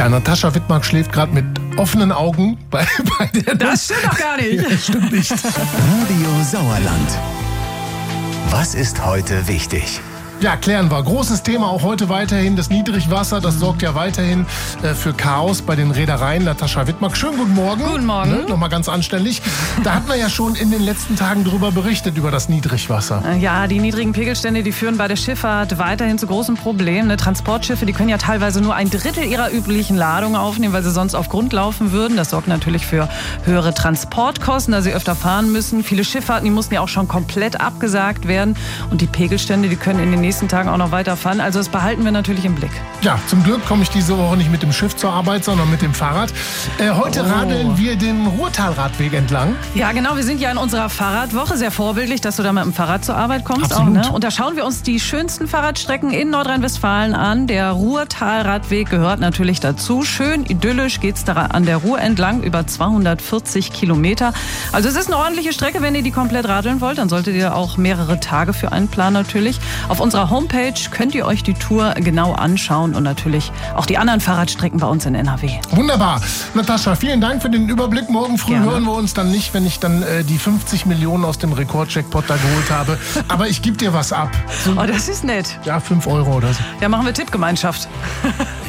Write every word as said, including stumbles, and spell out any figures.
Ja, Natascha Wittmark schläft gerade mit offenen Augen bei, bei der... Das stimmt doch gar nicht. Ja, stimmt nicht. Radio Sauerland. Was ist heute wichtig? Ja, klären wir. Großes Thema auch heute weiterhin. Das Niedrigwasser, das sorgt ja weiterhin äh, für Chaos bei den Reedereien. Natascha Wittmark, schönen guten Morgen. Guten Morgen. Ne? Nochmal ganz anständig. Da hatten wir ja schon in den letzten Tagen darüber berichtet, über das Niedrigwasser. Ja, die niedrigen Pegelstände, die führen bei der Schifffahrt weiterhin zu großen Problemen. Ne? Transportschiffe, die können ja teilweise nur ein Drittel ihrer üblichen Ladung aufnehmen, weil sie sonst auf Grund laufen würden. Das sorgt natürlich für höhere Transportkosten, da sie öfter fahren müssen. Viele Schifffahrten, die mussten ja auch schon komplett abgesagt werden. Und die Pegelstände, die können in den nächsten Tagen auch noch weiterfahren. Also das behalten wir natürlich im Blick. Ja, zum Glück komme ich diese Woche nicht mit dem Schiff zur Arbeit, sondern mit dem Fahrrad. Äh, heute Oh. radeln wir den Ruhrtalradweg entlang. Ja, genau. Wir sind ja in unserer Fahrradwoche. Sehr vorbildlich, dass du da mit dem Fahrrad zur Arbeit kommst. Auch, Absolut. ne? Und da schauen wir uns die schönsten Fahrradstrecken in Nordrhein-Westfalen an. Der Ruhrtalradweg gehört natürlich dazu. Schön idyllisch geht's da an der Ruhr entlang, über zweihundertvierzig Kilometer. Also es ist eine ordentliche Strecke. Wenn ihr die komplett radeln wollt, dann solltet ihr auch mehrere Tage für einplanen natürlich. Auf unserer Homepage könnt ihr euch die Tour genau anschauen und natürlich auch die anderen Fahrradstrecken bei uns in N R W. Wunderbar. Natascha, vielen Dank für den Überblick. Morgen früh Gerne. hören wir uns dann nicht, wenn ich dann äh, die fünfzig Millionen aus dem Rekordjackpot da geholt habe. Aber ich gebe dir was ab. So, Oh, das ist nett. ja, fünf Euro oder so. Ja, machen wir Tippgemeinschaft.